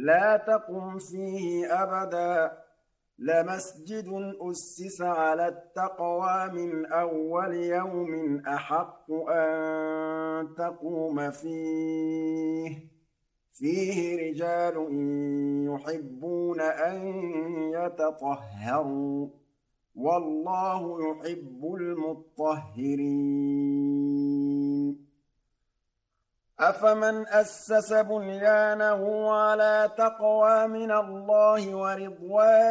لا تقم فيه أبدا لمسجد أسس على التقوى من أول يوم أحق أن تقوم فيه رجال يحبون أن يتطهروا والله يحب المطهرين أفمن أسس بنيانه على تقوى من الله ورضوان